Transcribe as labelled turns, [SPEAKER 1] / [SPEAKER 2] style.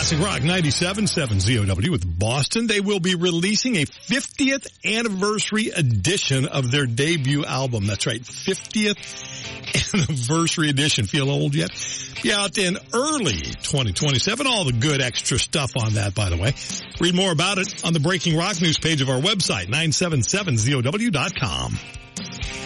[SPEAKER 1] Classic Rock 97.7 ZOW with Boston. They will be releasing a 50th anniversary edition of their debut album. That's right, 50th anniversary edition. Feel old yet? Be out in early 2027. All the good extra stuff on that, by the way. Read more about it on the Breaking Rock News page of our website, 977ZOW.com.